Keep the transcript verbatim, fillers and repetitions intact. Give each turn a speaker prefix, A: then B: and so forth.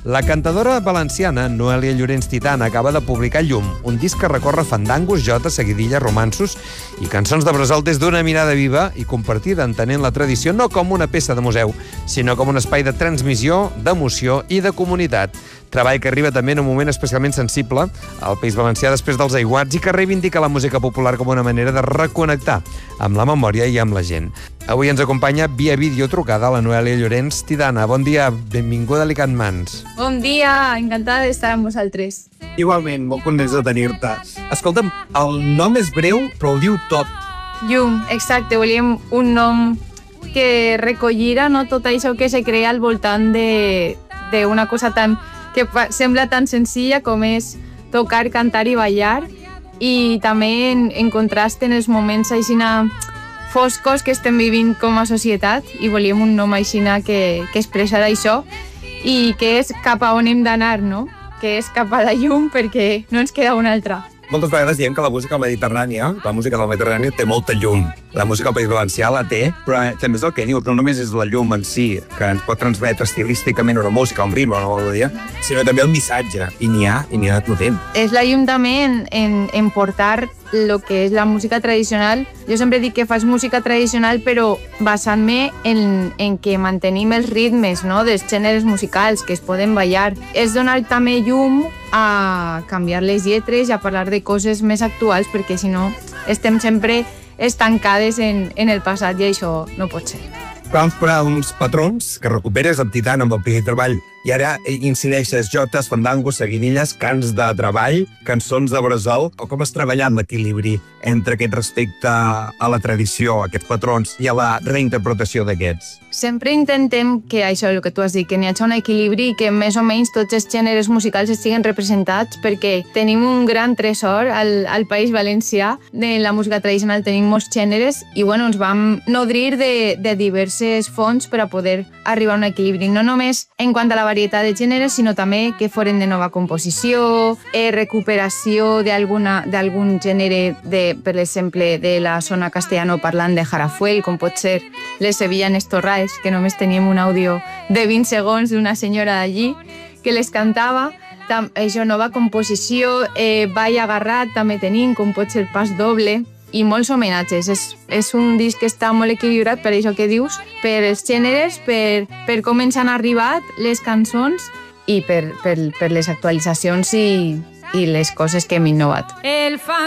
A: La cantadora valenciana Noelia Llorens Titana acaba de publicar Llum, un disc que recorre fandangos, jotes, seguidilles, romanços i cançons de bressol des d'una mirada viva i compartida, entenent la tradició no com una peça de museu, sinó com un espai de transmissió, d'emoció i de comunitat. Treball que arriba també en un moment especialment sensible al País Valencià després dels aiguats i que reivindica la música popular com una manera de reconnectar amb la memòria i amb la gent. Avui ens acompanya via vídeo trucada la Noelia Llorens Titana. Bon dia, benvinguda a Licant Mans.
B: Bon dia, encantada d'estar amb vosaltres.
C: Igualment, molt contents de tenir-te. Escolta'm, el nom és breu, però ho diu tot.
B: Llum, exacte, volíem un nom que recollira, no, tot això que se crea al voltant d'una cosa tan que sembla tan senzilla com és tocar, cantar i ballar, i també en, en contrast en els moments aixina foscos que estem vivint com a societat, i volíem un nom aixina que, que expressar això i que és cap a on hem d'anar, no? Que és cap a la llum, perquè no ens queda una altra.
C: Moltes vegades diem que la música mediterrània, la música del Mediterrani té molta llum. La música del País Valencià la té, però també és el que dius, no només és la llum en si, que ens pot transmetre estilísticament una música, un ritme, una melodia, sinó també el missatge, i n'hi ha, i n'hi ha de potent.
B: És la llum també en, en, en portar el que és la música tradicional. Jo sempre dic que fas música tradicional, però basant-me en, en que mantenim els ritmes, no?, dels gèneres musicals que es poden ballar. És donar també llum a canviar les lletres i a parlar de coses més actuals, perquè si no estem sempre estancades en, en el passat i això no pot ser.
C: Vam posar uns patrons que recuperes amb Titana, amb el primer treball, i ara incideixes jotes, fandangos, seguidilles, cants de treball, cançons de bressol. O com has treballat l'equilibri entre aquest respecte a la tradició, a aquests patrons, i a la reinterpretació d'aquests?
B: Sempre intentem que això, el que tu has dit, que n'hi hagi un equilibri i que més o menys tots els gèneres musicals estiguen representats, perquè tenim un gran tresor al, al País Valencià. De la música tradicional tenim molts gèneres i bueno, ens vam nodrir de, de diverses fonts per a poder arribar a un equilibri, no només en quant a la varietat de gèneres, sinó també que foren de nova composició, eh, recuperació d'algun gènere, de, per exemple, de la zona castellanoparlant de Jarafuel, com pot ser les Sevillanes Torraes, que només teníem un àudio de vint segons d'una senyora d'allí que les cantava. Tam, això, nova composició, eh, ball agarrat també tenim, com pot ser pas doble, i molts homenatges. És, és un disc que està molt equilibrat, per això que dius, per els gèneres, per, per com ens han arribat les cançons i per, per, per les actualitzacions i, i les coses que hem innovat. El fan